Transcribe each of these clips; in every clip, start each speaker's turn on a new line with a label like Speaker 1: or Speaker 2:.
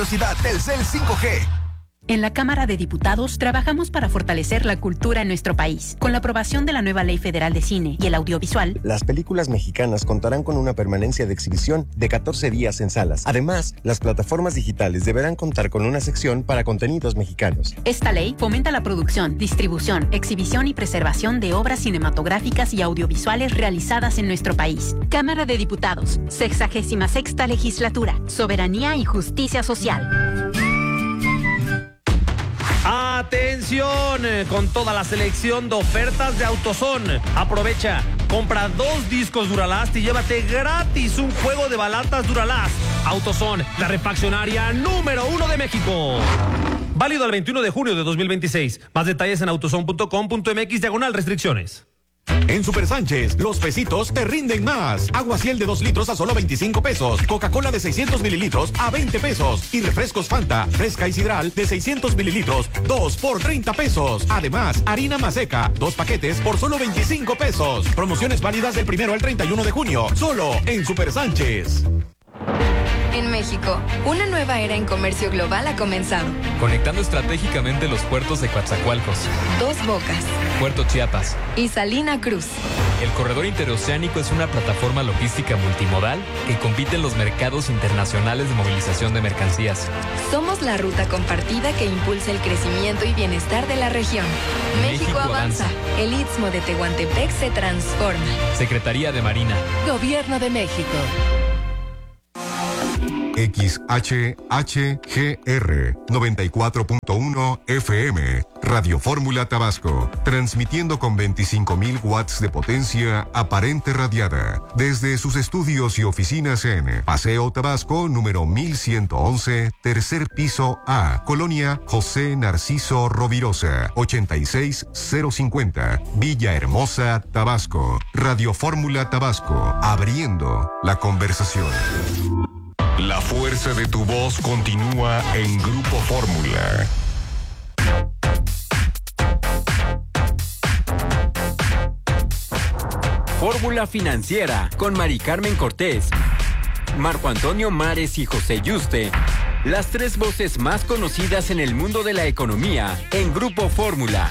Speaker 1: velocidad Telcel 5G.
Speaker 2: En la Cámara de Diputados trabajamos para fortalecer la cultura en nuestro país. Con la aprobación de la nueva Ley Federal de Cine y el Audiovisual,
Speaker 3: las películas mexicanas contarán con una permanencia de exhibición de 14 días en salas. Además, las plataformas digitales deberán contar con una sección para contenidos mexicanos.
Speaker 2: Esta ley fomenta la producción, distribución, exhibición y preservación de obras cinematográficas y audiovisuales realizadas en nuestro país. Cámara de Diputados, 66ª Legislatura, Soberanía y Justicia Social.
Speaker 4: ¡Atención! Con toda la selección de ofertas de AutoZone. Aprovecha, compra 2 discos Duralast y llévate gratis un juego de balatas Duralast. AutoZone, la refaccionaria número 1 de México. Válido al 21 de junio de 2026. Más detalles en autozone.com.mx/restricciones.
Speaker 5: En Super Sánchez, los pesitos te rinden más. Agua Ciel de 2 litros a solo 25 pesos. Coca-Cola de 600 mililitros a 20 pesos. Y refrescos Fanta, fresca y sidral de 600 mililitros, 2 por 30 pesos. Además, harina Maseca, 2 paquetes por solo 25 pesos. Promociones válidas del 1 al 31 de junio. Solo en Super Sánchez.
Speaker 6: En México, una nueva era en comercio global ha comenzado.
Speaker 7: Conectando estratégicamente los puertos de Coatzacoalcos,
Speaker 6: Dos Bocas,
Speaker 7: Puerto Chiapas
Speaker 6: y Salina Cruz.
Speaker 7: El corredor interoceánico es una plataforma logística multimodal que compite en los mercados internacionales de movilización de mercancías.
Speaker 6: Somos la ruta compartida que impulsa el crecimiento y bienestar de la región. México avanza. El Istmo de Tehuantepec se transforma.
Speaker 7: Secretaría de Marina.
Speaker 6: Gobierno de México.
Speaker 8: XHHGR 94.1 FM, Radio Fórmula Tabasco, transmitiendo con 25,000 watts de potencia aparente radiada, desde sus estudios y oficinas en Paseo Tabasco, número 1111, tercer piso A, Colonia José Narciso Rovirosa, 86050, Villahermosa, Tabasco. Radio Fórmula Tabasco, abriendo la conversación. La fuerza de tu voz continúa en Grupo Fórmula.
Speaker 9: Fórmula Financiera con Mari Carmen Cortés, Marco Antonio Mares y José Yuste. Las 3 voces más conocidas en el mundo de la economía en Grupo Fórmula.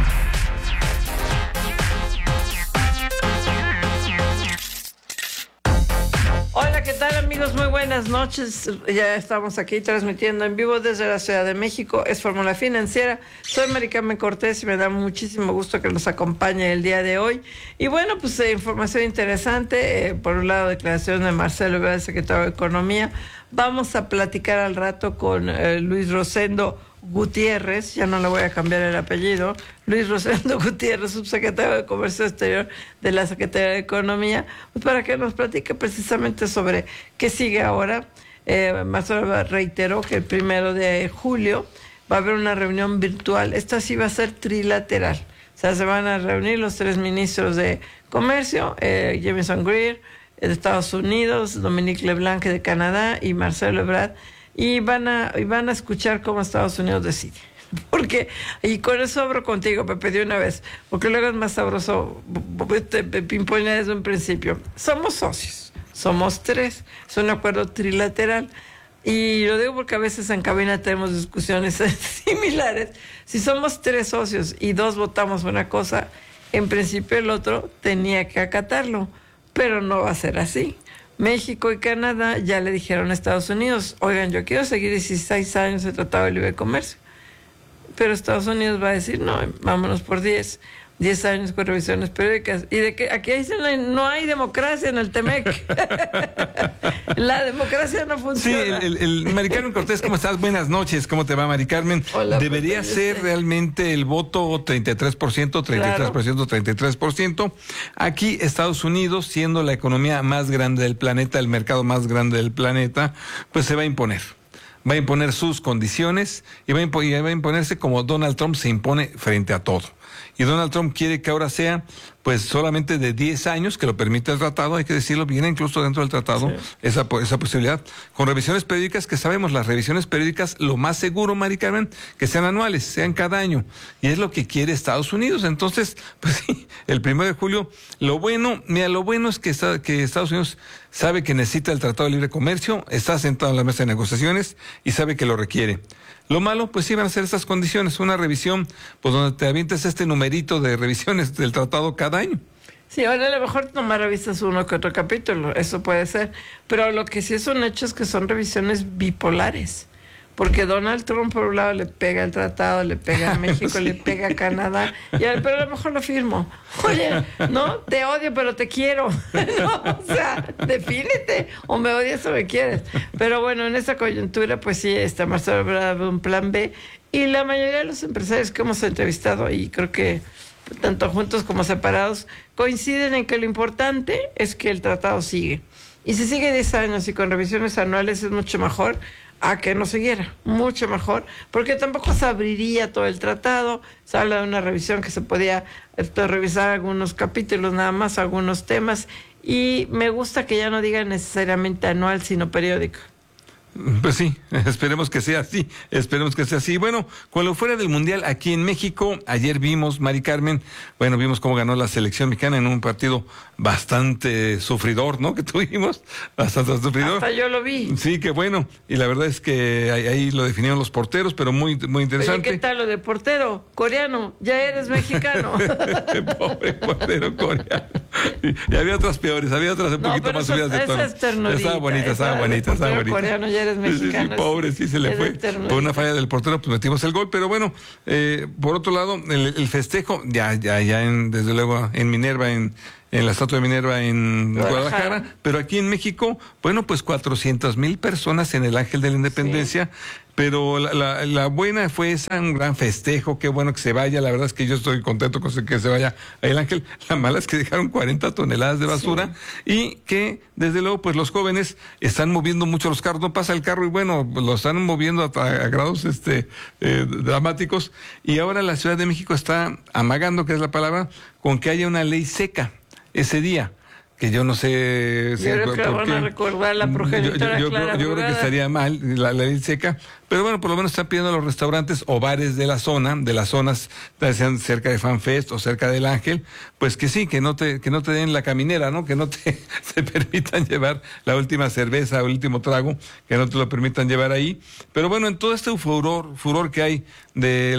Speaker 10: Hola, ¿qué tal, amigos? Muy buenas noches. Ya estamos aquí transmitiendo en vivo desde la Ciudad de México. Es Fórmula Financiera. Soy Mari Carmen Cortés y me da muchísimo gusto que nos acompañe el día de hoy. Y bueno, pues información interesante. Por un lado, declaración de Marcelo Ebrard, secretario de Economía. Vamos a platicar al rato con Luis Rosendo Gutiérrez, ya no le voy a cambiar el apellido, Luis Rosendo Gutiérrez, subsecretario de Comercio Exterior de la Secretaría de Economía, pues para que nos platique precisamente sobre qué sigue ahora. Marcelo reiteró que el 1 de julio va a haber una reunión virtual. Esta sí va a ser trilateral, o sea, se van a reunir los 3 ministros de Comercio, Jamieson Greer de Estados Unidos, Dominique LeBlanc de Canadá y Marcelo Ebrard, y van a escuchar cómo Estados Unidos decide. Porque, y con eso abro contigo, Pepe, de una vez, porque luego es más sabroso pimponear desde un principio. Somos socios, somos 3, es un acuerdo trilateral. Y lo digo porque a veces en cabina tenemos discusiones similares. Si somos 3 socios y 2 votamos una cosa, en principio el otro tenía que acatarlo, pero no va a ser así. México y Canadá ya le dijeron a Estados Unidos, oigan, yo quiero seguir 16 años de Tratado de Libre Comercio. Pero Estados Unidos va a decir, no, vámonos por 10 años con revisiones periódicas. Y de que aquí dicen, no hay democracia en el TEMEC. La democracia no funciona.
Speaker 11: Sí, el Mari Carmen Cortés, ¿cómo estás? Buenas noches, ¿cómo te va, Mari Carmen?
Speaker 10: Hola,
Speaker 11: debería ser realmente el voto 33%, 33%, 33%. Aquí Estados Unidos, siendo la economía más grande del planeta, el mercado más grande del planeta, pues se va a imponer. Va a imponer sus condiciones y va a imponerse como Donald Trump se impone frente a todo. Y Donald Trump quiere que ahora sea pues solamente de 10 años, que lo permite el tratado, hay que decirlo, viene incluso dentro del tratado esa posibilidad. Con revisiones periódicas, que sabemos, las revisiones periódicas, lo más seguro, Mari Carmen, que sean anuales, sean cada año. Y es lo que quiere Estados Unidos. Entonces, pues sí, el 1 de julio, lo bueno es que Estados Unidos sabe que necesita el Tratado de Libre Comercio, está sentado en la mesa de negociaciones y sabe que lo requiere. Lo malo, pues sí van a ser estas condiciones, una revisión, pues donde te avientes este numerito de revisiones del tratado cada año.
Speaker 10: Sí, ahora a lo mejor nomás revisas uno que otro capítulo, eso puede ser, pero lo que sí es un hecho es que son revisiones bipolares, porque Donald Trump por un lado le pega el tratado, le pega a México, sí, le pega a Canadá, pero a lo mejor lo firmo. Oye, no, te odio pero te quiero, no, o sea, defínete, o me odias o me quieres. Pero bueno, en esta coyuntura pues sí, está Marcelo Ebrard, un plan B, y la mayoría de los empresarios que hemos entrevistado, y creo que tanto juntos como separados, coinciden en que lo importante es que el tratado sigue. Y si sigue 10 años y con revisiones anuales es mucho mejor a que no siguiera, mucho mejor, porque tampoco se abriría todo el tratado. Se habla de una revisión que se podía revisar algunos capítulos, nada más algunos temas, y me gusta que ya no diga necesariamente anual, sino periódico.
Speaker 11: Pues sí, esperemos que sea así. Bueno, con lo fuera del Mundial, aquí en México, ayer vimos, Mari Carmen, vimos cómo ganó la selección mexicana en un partido bastante sufridor, ¿no? Que tuvimos, bastante sufridor.
Speaker 10: Hasta yo lo vi.
Speaker 11: Sí, qué bueno, y la verdad es que ahí lo definieron los porteros, pero muy, muy interesante.
Speaker 10: Oye, ¿qué tal lo de portero? Coreano, ya eres mexicano.
Speaker 11: Pobre portero coreano. Y había otras peores, había otras un poquito más subidas de tono. Estaba bonita.
Speaker 10: Coreano, ya eres mexicano.
Speaker 11: Sí, pobre, sí se le fue. Por una falla del portero, pues metimos el gol. Pero bueno, por otro lado, el festejo, desde luego en Minerva, en la estatua de Minerva en Guadalajara, pero aquí en México, pues 400,000 personas en el Ángel de la Independencia. Sí. Pero la buena fue un gran festejo, qué bueno que se vaya, la verdad es que yo estoy contento con que se vaya el Ángel. La mala es que dejaron 40 toneladas de basura, sí, y que desde luego pues los jóvenes están moviendo mucho los carros, no pasa el carro y lo están moviendo a grados dramáticos, y ahora la Ciudad de México está amagando, que es la palabra, con que haya una ley seca ese día, que yo no sé
Speaker 10: yo creo que van a recordar la progenitora
Speaker 11: yo creo que estaría mal la ley seca, pero bueno, por lo menos están pidiendo a los restaurantes o bares de las zonas, sean cerca de FanFest o cerca del Ángel, pues que sí, que no te den la caminera, ¿no? Que no se permitan llevar la última cerveza o el último trago, que no te lo permitan llevar ahí. Pero bueno, en todo este furor que hay de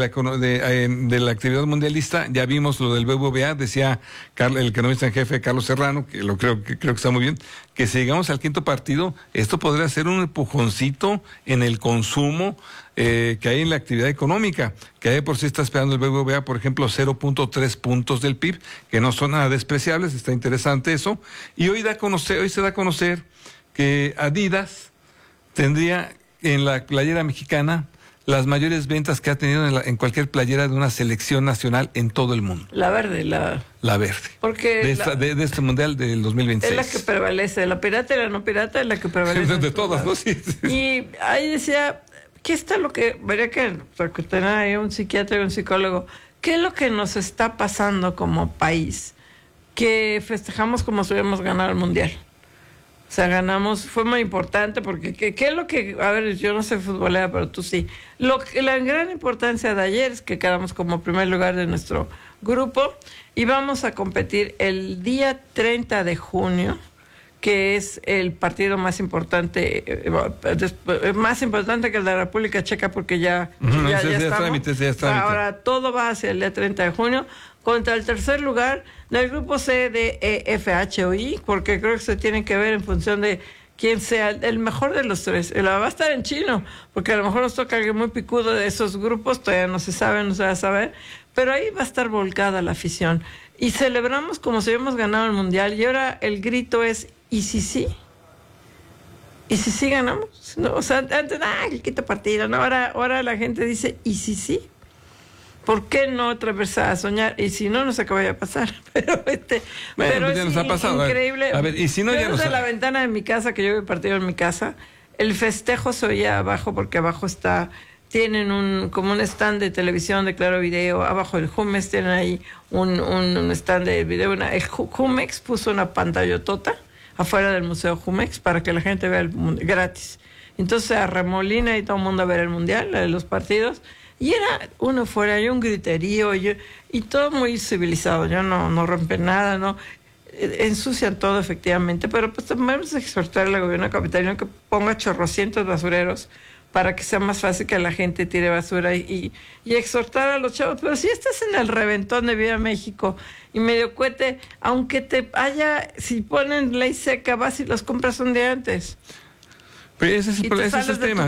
Speaker 11: la actividad mundialista, ya vimos lo del BBVA, decía el economista en jefe Carlos Serrano, que creo que está muy bien, que si llegamos al quinto partido, esto podría ser un empujoncito en el consumo que hay en la actividad económica, que hay por sí está esperando el BBVA, por ejemplo, 0.3 puntos del PIB, que no son nada despreciables, está interesante eso. Y hoy se da a conocer que Adidas tendría en la playera mexicana las mayores ventas que ha tenido en cualquier playera de una selección nacional en todo el mundo.
Speaker 10: La verde.
Speaker 11: La verde.
Speaker 10: Porque
Speaker 11: de este mundial del 2026.
Speaker 10: Es la que prevalece, la pirata y la no pirata es la que prevalece.
Speaker 11: De todas, ¿no? Sí.
Speaker 10: Y ahí decía, ¿qué está lo que, vería que tener ahí un psiquiatra y un psicólogo, qué es lo que nos está pasando como país? Que festejamos como si hubiéramos ganado el mundial. O sea, ganamos, fue muy importante porque ¿qué es lo que, a ver, yo no soy futbolera, pero tú sí. La gran importancia de ayer es que quedamos como primer lugar de nuestro grupo y vamos a competir el día 30 de junio, que es el partido más importante que el de la República Checa, porque ya estamos. Ahora todo va hacia el día 30 de junio contra el tercer lugar del grupo C de F, H o I, porque creo que se tiene que ver en función de quién sea el mejor de los tres. Va a estar en chino, porque a lo mejor nos toca alguien muy picudo de esos grupos, todavía no se va a saber, pero ahí va a estar volcada la afición. Y celebramos como si hubiéramos ganado el mundial, y ahora el grito es, ¿y si sí? ¿Y si sí ganamos? No, o sea, antes, el quinto partido, no, ahora la gente dice, ¿y si sí? ¿Por qué no atravesar a soñar? Y si no, no sé qué vaya a pasar. Pero
Speaker 11: pues ya nos ha pasado.
Speaker 10: Increíble.
Speaker 11: A ver, y si no, ya
Speaker 10: desde la ventana de mi casa, que yo vi partido en mi casa, el festejo se oía abajo, porque abajo está tienen como un stand de televisión de Claro Video, abajo del Jumex tienen ahí un stand de video. El Jumex puso una pantallotota afuera del Museo Jumex para que la gente vea gratis. Entonces se arremolina y todo el mundo a ver el mundial, los partidos, y era uno fuera, y un griterío, y todo muy civilizado, ya no rompen nada, no ensucian todo efectivamente, pero pues vamos a exhortar al gobierno capitalino que ponga chorrocientos basureros para que sea más fácil que la gente tire basura y exhortar a los chavos. Pero si estás en el reventón de Viva México y medio cohete, aunque si ponen ley seca, vas y los compras un día antes.
Speaker 11: Pero ese es el tema.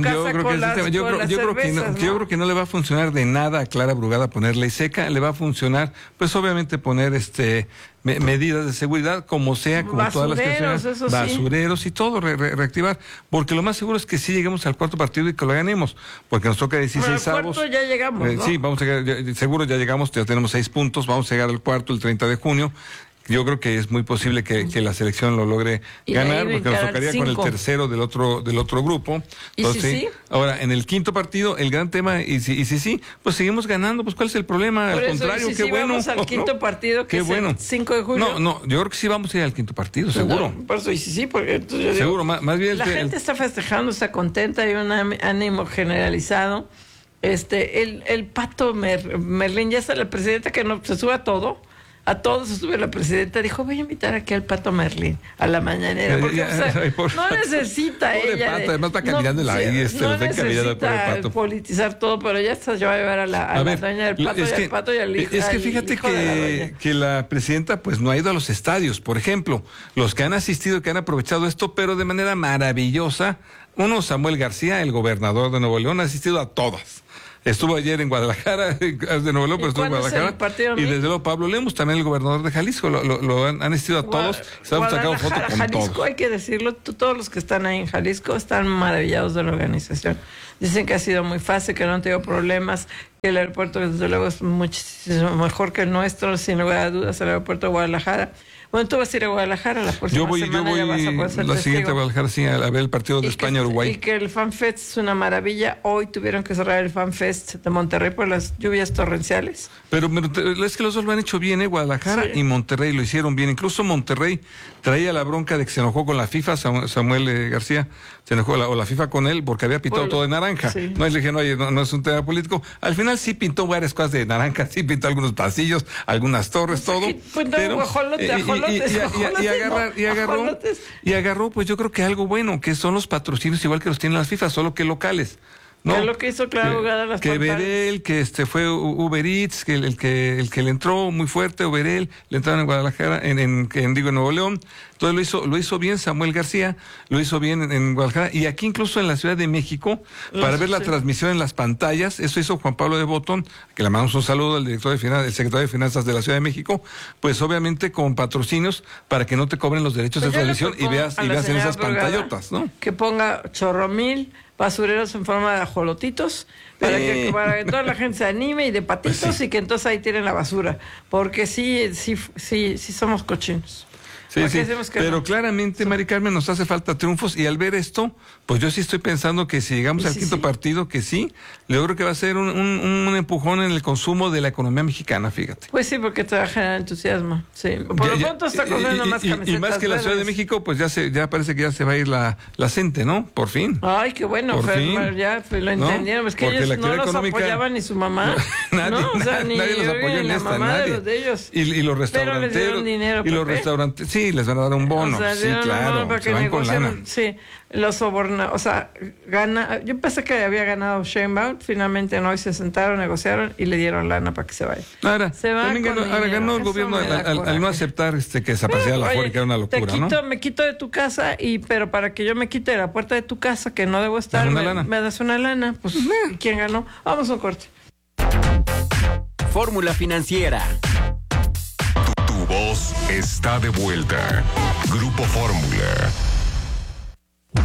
Speaker 11: Yo creo que no le va a funcionar de nada a Clara Brugada poner ley seca. Le va a funcionar, pues obviamente poner medidas de seguridad, como sea, como todas las personas, basureros y todo, reactivar. Porque lo más seguro es que sí lleguemos al cuarto partido y que lo ganemos. Porque nos toca 16 avos.
Speaker 10: Al cuarto ya llegamos, ¿no?
Speaker 11: Sí, vamos a llegar, seguro ya llegamos, ya tenemos 6 puntos, vamos a llegar al cuarto el 30 de junio. Yo creo que es muy posible que la selección lo logre ganar, porque nos tocaría 5. Con el tercero del otro grupo. Entonces, sí. Ahora, en el quinto partido, el gran tema, y si pues seguimos ganando, pues ¿cuál es el problema?
Speaker 10: Por
Speaker 11: al contrario, qué bueno.
Speaker 10: Vamos al quinto partido, que es el 5 de julio.
Speaker 11: No, yo creo que sí vamos a ir al quinto partido, seguro.
Speaker 10: No, por eso, porque entonces yo
Speaker 11: seguro,
Speaker 10: digo,
Speaker 11: más bien...
Speaker 10: La gente está festejando, está contenta, hay un ánimo generalizado. El Pato Merlín, ya está la presidenta que se sube a todo. A todos se sube la presidenta, dijo, voy a invitar aquí al Pato Merlín a la mañanera, porque no necesita ella.
Speaker 11: Pato, además está caminando en la aire,
Speaker 10: no necesita politizar todo, pero ya se va a llevar a la dueña del Pato y al Pato y al hijo.
Speaker 11: Es que fíjate que la presidenta pues no ha ido a los estadios, por ejemplo, los que han asistido, que han aprovechado esto, pero de manera maravillosa. Uno, Samuel García, el gobernador de Nuevo León, ha asistido a todas. Estuvo ayer en Guadalajara, de Nuevo León, pero estuvo en Guadalajara. Y desde luego Pablo Lemos, también el gobernador de Jalisco, lo han asistido a todos. Se han sacado fotos con
Speaker 10: Jalisco,
Speaker 11: todos.
Speaker 10: Hay que decirlo, todos los que están ahí en Jalisco están maravillados de la organización. Dicen que ha sido muy fácil, que no han tenido problemas, que el aeropuerto desde luego es muchísimo mejor que el nuestro, sin lugar a dudas, el aeropuerto de Guadalajara. Bueno, tú vas a ir a Guadalajara la próxima semana.
Speaker 11: Yo voy la siguiente a Guadalajara, sí, a ver el partido de España-Uruguay.
Speaker 10: Y que el FanFest es una maravilla. Hoy tuvieron que cerrar el FanFest de Monterrey por las lluvias torrenciales.
Speaker 11: Pero es que los dos lo han hecho bien, Guadalajara y Monterrey lo hicieron bien. Incluso Monterrey traía la bronca de que se enojó con la FIFA, Samuel García, se enojó la FIFA con él porque había pintado todo de naranja. Sí. No, le dije, no es un tema político. Al final sí pintó varias cosas de naranja, sí pintó algunos pasillos, algunas torres, todo. Y agarró, pues yo creo que algo bueno, que son los patrocinios igual que los tienen las FIFA, solo que locales.
Speaker 10: ¿No? Que es lo que hizo Claro Brugada las
Speaker 11: que Verel, que fue Uber Eats, que el que le entró muy fuerte, Verel, le entraron en Guadalajara, en Nuevo León. Entonces lo hizo bien Samuel García, lo hizo bien en Guadalajara, y aquí incluso en la Ciudad de México, para ver la transmisión en las pantallas, eso hizo Juan Pablo de Botón, que le mandamos un saludo al director el secretario de Finanzas de la Ciudad de México, pues obviamente con patrocinios para que no te cobren los derechos de transmisión y veas en esas pantallotas, ¿no?
Speaker 10: Que ponga chorromil, basureros en forma de ajolotitos, para que toda la gente se anime, y de patitos, y que entonces ahí tienen la basura, porque sí somos cochinos.
Speaker 11: Sí, pero claramente, Mari Carmen, nos hace falta triunfos, y al ver esto, pues yo sí estoy pensando que si llegamos al quinto partido, que yo creo que va a ser un empujón en el consumo de la economía mexicana, fíjate.
Speaker 10: Pues sí, porque te va a generar entusiasmo, sí. Por lo pronto está cogiendo más camisetas
Speaker 11: y más que la Ciudad de México, pues ya parece que ya se va a ir la CENTE, ¿no? Por fin.
Speaker 10: Ay, qué bueno, ya lo entendieron, es que ellos no los apoyaban ni su mamá.
Speaker 11: Nadie los apoyó en esta, nadie. Y los restauranteros, sí, les van a dar un bono, claro, se van con lana.
Speaker 10: Sí, los soborna, gana. Yo pensé que había ganado Sheinbaum, finalmente no, y se sentaron, negociaron y le dieron lana para que se vaya.
Speaker 11: Ahora ganó el gobierno al no aceptar que desapareciera la fábrica, era una locura, ¿no?
Speaker 10: Me quito de tu casa, pero para que yo me quite de la puerta de tu casa, que no debo estar, me das una lana, pues, ¿quién ganó? Vamos a un corte.
Speaker 9: Fórmula Financiera.
Speaker 8: Tu voz está de vuelta. Grupo Fórmula.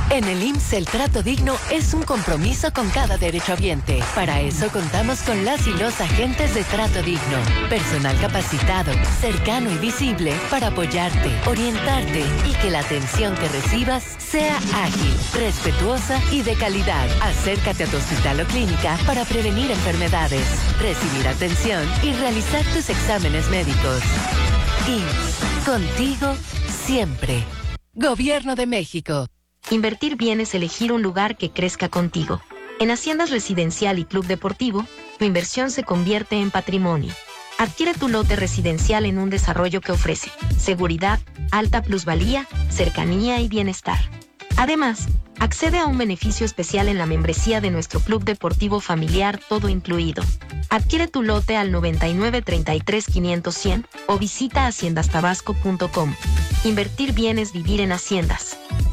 Speaker 12: En el IMSS el trato digno es un compromiso con cada derechohabiente. Para eso contamos con las y los agentes de trato digno. Personal capacitado, cercano y visible para apoyarte, orientarte y que la atención que recibas sea ágil, respetuosa y de calidad. Acércate a tu hospital o clínica para prevenir enfermedades, recibir atención y realizar tus exámenes médicos. IMSS, contigo siempre. Gobierno de México.
Speaker 2: Invertir bien es elegir un lugar que crezca contigo. En Haciendas Residencial y Club Deportivo, tu inversión se convierte en patrimonio. Adquiere tu lote residencial en un desarrollo que ofrece seguridad, alta plusvalía, cercanía y bienestar. Además, accede a un beneficio especial en la membresía de nuestro Club Deportivo Familiar, todo incluido. Adquiere tu lote al 99 33 500 100 o visita haciendastabasco.com. Invertir bien es vivir en Haciendas.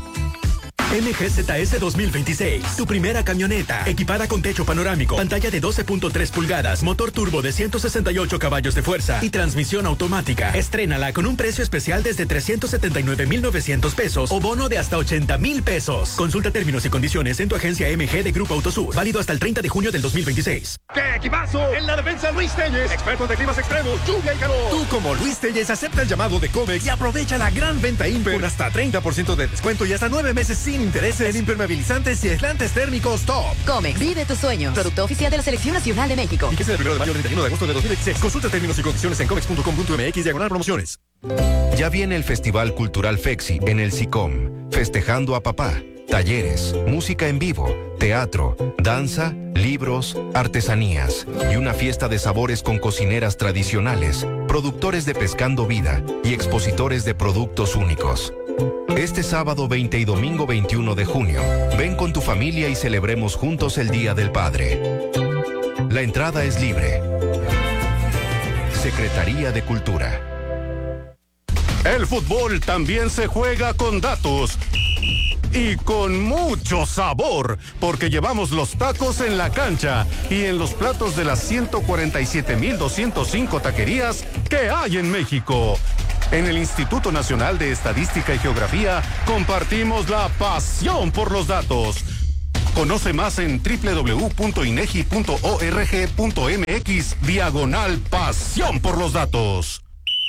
Speaker 13: MGZS 2026, tu primera camioneta, equipada con techo panorámico, pantalla de 12.3 pulgadas, motor turbo de 168 caballos de fuerza y transmisión automática. Estrénala con un precio especial desde 379,900 pesos o bono de hasta 80,000 pesos. Consulta términos y condiciones en tu agencia MG de Grupo Autosur, válido hasta el 30 de junio del 2026.
Speaker 14: ¡Qué equipazo! En la defensa Luis Telles, experto de climas extremos, lluvia y calor.
Speaker 15: Tú como Luis Telles acepta el llamado de Comex y aprovecha la gran venta Imper con hasta 30% de descuento y hasta 9 meses sin intereses en impermeabilizantes y aislantes térmicos top.
Speaker 12: Comex, vive tus sueños. Producto oficial de la Selección Nacional de México.
Speaker 15: Y que sea del 1 de mayo al 31 de agosto de 2016. Consulta términos y condiciones en comex.com.mx/promociones.
Speaker 16: Ya viene el Festival Cultural FEXI en el SICOM, festejando a papá. Talleres, música en vivo, teatro, danza, libros, artesanías y una fiesta de sabores con cocineras tradicionales, productores de Pescando Vida y expositores de productos únicos. Este sábado 20 y domingo 21 de junio, ven con tu familia y celebremos juntos el Día del Padre. La entrada es libre. Secretaría de Cultura.
Speaker 17: El fútbol también se juega con datos. Y con mucho sabor, porque llevamos los tacos en la cancha y en los platos de las 147,205 taquerías que hay en México. En el Instituto Nacional de Estadística y Geografía compartimos la pasión por los datos. Conoce más en www.inegi.org.mx/pasión por los datos.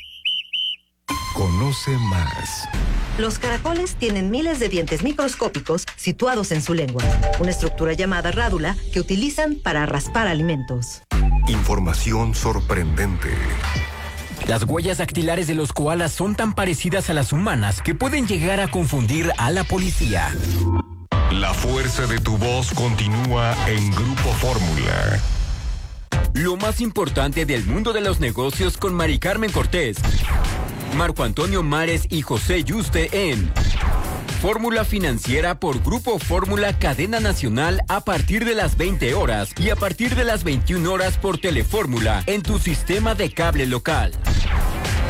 Speaker 8: Conoce más.
Speaker 18: Los caracoles tienen miles de dientes microscópicos situados en su lengua, una estructura llamada rádula que utilizan para raspar alimentos.
Speaker 8: Información sorprendente.
Speaker 9: Las huellas dactilares de los koalas son tan parecidas a las humanas que pueden llegar a confundir a la policía.
Speaker 8: La fuerza de tu voz continúa en Grupo Fórmula.
Speaker 9: Lo más importante del mundo de los negocios con Mari Carmen Cortés, Marco Antonio Mares y José Yuste en Fórmula Financiera por Grupo Fórmula Cadena Nacional a partir de las 20 horas y a partir de las 21 horas por Telefórmula en tu sistema de cable local.